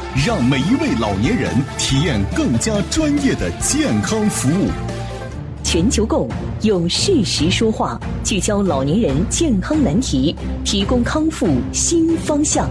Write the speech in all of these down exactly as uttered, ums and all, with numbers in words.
让每一位老年人体验更加专业的健康服务。 全球购用事实说话，聚焦老年人健康难题，提供康复新方向。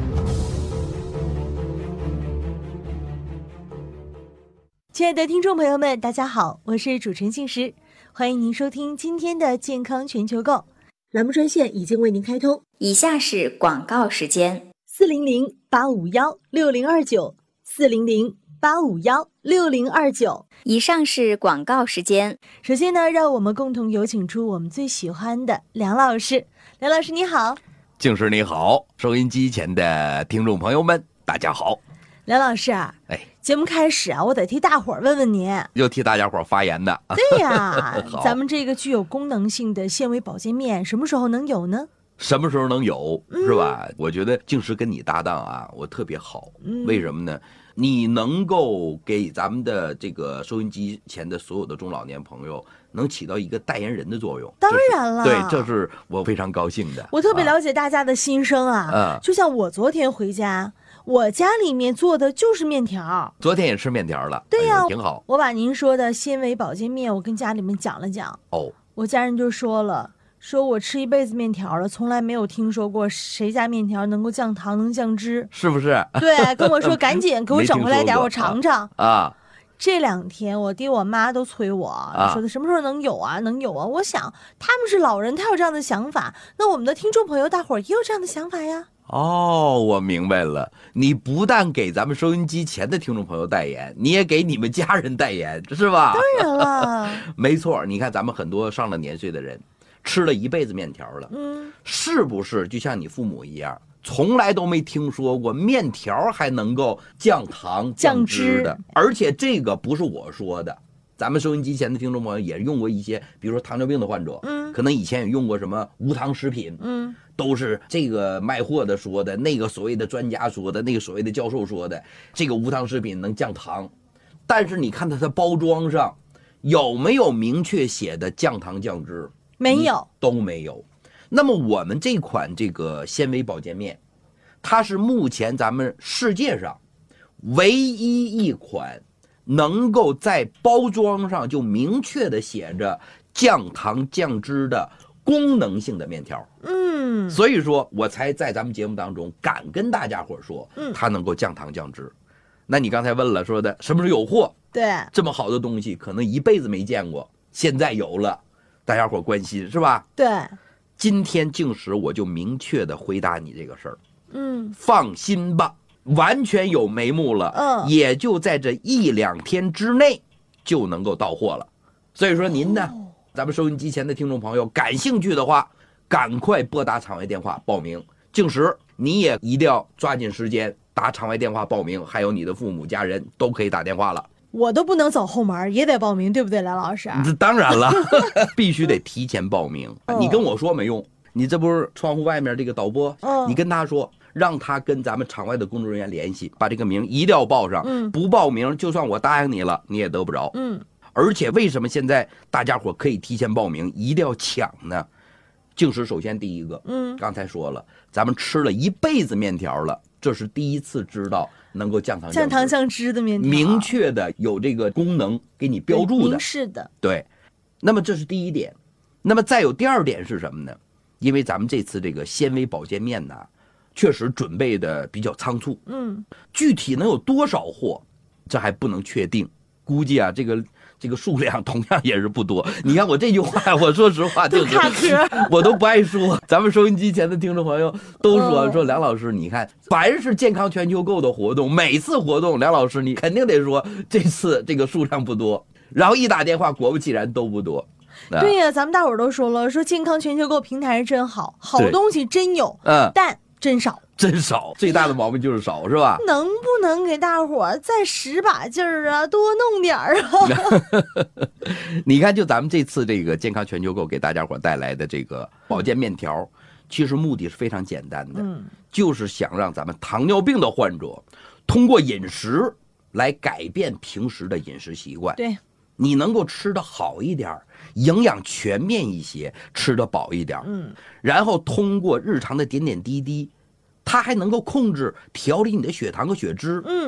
亲爱的听众朋友们，大家好，我是主持人静时，欢迎您收听今天的健康全球购栏目，专线已经为您开通。 以下是广告时间： 四零零八五幺六零二九，四零零八五幺六零二九。 以上是广告时间。 首先呢，让我们共同有请出我们最喜欢的梁老师。梁老师你好。 静时你好，收音机前的听众朋友们大家好。 梁老师啊， 哎， 节目开始啊，我得替大伙儿问问您， 又替大家伙儿发言的。 对呀咱们这个具有功能性的纤维保健面什么时候能有呢？ 什么时候能有、嗯、是吧？我觉得静时跟你搭档啊，我特别好、嗯、为什么呢？你能够给咱们的这个收音机前的所有的中老年朋友能起到一个代言人的作用。 当然了， 对，这是我非常高兴的。 我特别了解大家的心声啊、嗯、就像我昨天回家，我家里面做的就是面条， 昨天也吃面条了。 对呀、 哎、挺好。 我把您说的纤维保健面我跟家里面讲了讲， 哦， 我家人就说了，说我吃一辈子面条了，从来没有听说过谁家面条能够降糖能降脂， 是不是？ 对，跟我说赶紧给我整回来点，我尝尝啊。 这两天我爹我妈都催我、啊、说的什么时候能有啊能有啊。我想他们是老人，他有这样的想法，那我们的听众朋友大伙儿也有这样的想法呀。 哦，我明白了，你不但给咱们收音机前的听众朋友代言，你也给你们家人代言，是吧？ 当然了没错，你看咱们很多上了年岁的人吃了一辈子面条了，嗯，是不是就像你父母一样，从来都没听说过面条还能够降糖降脂的？而且这个不是我说的，咱们收音机前的听众朋友也用过一些，比如说糖尿病的患者，嗯，可能以前也用过什么无糖食品，嗯，都是这个卖货的说的，那个所谓的专家说的，那个所谓的教授说的，这个无糖食品能降糖，但是你看它的包装上有没有明确写的降糖降脂？ 没有， 都没有。那么我们这款这个纤维保健面，它是目前咱们世界上唯一一款能够在包装上就明确的写着降糖降脂的功能性的面条。嗯，所以说我才在咱们节目当中敢跟大家伙说，嗯，它能够降糖降脂。那你刚才问了，说的什么时候有货？ 对， 这么好的东西可能一辈子没见过，现在有了，大家伙关心是吧？ 对， 今天静时我就明确的回答你这个事儿。嗯，放心吧，完全有眉目了。嗯，也就在这一两天之内就能够到货了。所以说您呢，哦、咱们收音机前的听众朋友感兴趣的话，赶快拨打场外电话报名。静时你也一定要抓紧时间打场外电话报名，还有你的父母家人都可以打电话了。 我都不能走后门，也得报名，对不对，梁老师？ 当然了，必须得提前报名。哦、你跟我说没用，你这不是窗户外面这个导播，哦、你跟他说，让他跟咱们场外的工作人员联系，把这个名一定要报上。嗯，不报名，就算我答应你了，你也得不着。嗯，而且为什么现在大家伙可以提前报名，一定要抢呢？静时首先第一个，嗯，刚才说了，咱们吃了一辈子面条了，这是第一次知道能够降糖降糖降脂的面条， 明确的有这个功能给你标注的， 明示的。 对，那么这是第一点。那么再有第二点是什么呢？因为咱们这次这个纤维保健面呢，确实准备的比较仓促，嗯，具体能有多少货，这还不能确定。估计啊，这个这个数量同样也是不多。你看我这句话，我说实话就是我都不爱说。咱们收音机前的听众朋友都说、哦、说梁老师，你看凡是健康全球购的活动，每次活动梁老师你肯定得说这次这个数量不多，然后一打电话果不其然都不多。 对呀、啊，咱们大伙儿都说了，说健康全球购平台是真好，好东西真有，嗯，但真少。 真少，最大的毛病就是少，是吧？ 能不能给大伙儿再使把劲儿啊，多弄点儿啊？ 你看，就咱们这次这个健康全球购给大家伙带来的这个保健面条，嗯、其实目的是非常简单的，嗯，就是想让咱们糖尿病的患者通过饮食来改变平时的饮食习惯。 对， 你能够吃得好一点，营养全面一些，吃得饱一点，嗯，然后通过日常的点点滴滴。它还能够控制调理你的血糖和血脂，嗯，